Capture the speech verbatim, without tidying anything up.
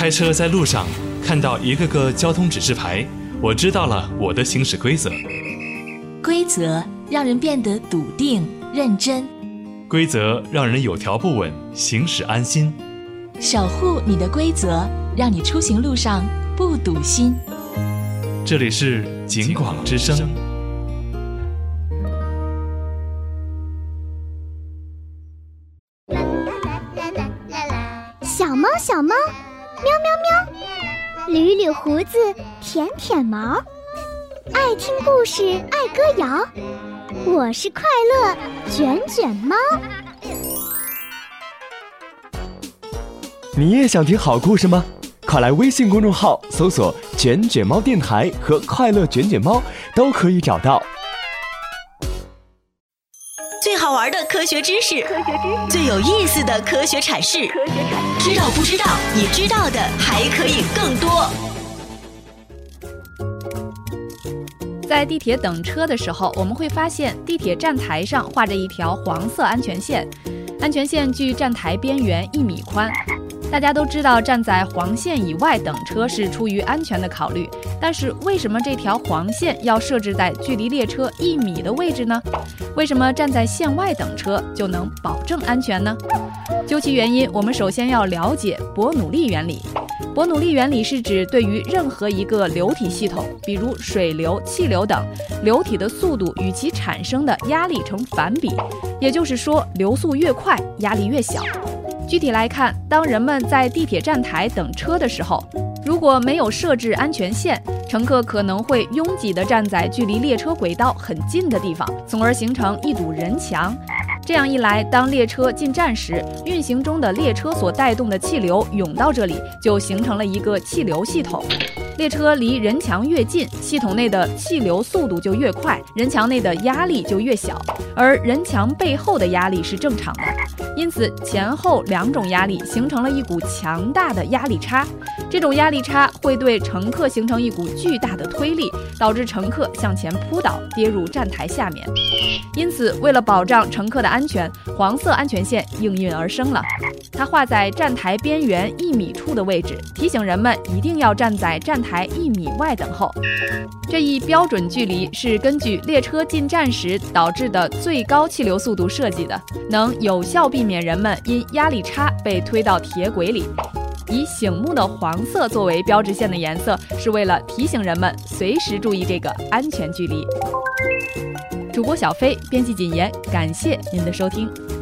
开车在路上看到一个个交通指示牌，我知道了我的行驶规则。 规则让人变得笃定认真， 规则让人有条不紊，行驶安心。 守护你的规则，让你出行路上不堵心。 这里是警广之声。 小猫小猫，喵喵喵，捋捋胡子，舔舔毛，爱听故事，爱歌谣。我是快乐卷卷猫。 你也想听好故事吗？快来微信公众号搜索卷卷猫电台和快乐卷卷猫，都可以找到。 最好玩的科学知识，最有意思的科学阐释，知道不知道？你知道的还可以更多。 在地铁等车的时候，我们会发现地铁站台上画着一条黄色安全线，安全线距站台边缘一米宽。大家都知道站在黄线以外等车是出于安全的考虑，但是为什么这条黄线要设置在距离列车一米的位置呢？为什么站在线外等车就能保证安全呢？究其原因，我们首先要了解伯努利原理。伯努利原理是指对于任何一个流体系统，比如水流、气流等，流体的速度与其产生的压力成反比，也就是说，流速越快，压力越小。具体来看，当人们在地铁站台等车的时候，如果没有设置安全线，乘客可能会拥挤地站在距离列车轨道很近的地方，从而形成一堵人墙。这样一来，当列车进站时，运行中的列车所带动的气流涌到这里，就形成了一个气流系统。列车离人墙越近，系统内的气流速度就越快，人墙内的压力就越小，而人墙背后的压力是正常的。因此，前后两种压力形成了一股强大的压力差。这种压力差会对乘客形成一股巨大的推力，导致乘客向前扑倒，跌入站台下面。因此，为了保障乘客的安全，黄色安全线应运而生了。它画在站台边缘一米处的位置，提醒人们一定要站在站台一米外等候。这一标准距离是根据列车进站时导致的最高气流速度设计的，能有效避免人们因压力差被推到铁轨里。以醒目的黄色作为标志线的颜色，是为了提醒人们随时注意这个安全距离。主播小飞，编辑谨言，感谢您的收听。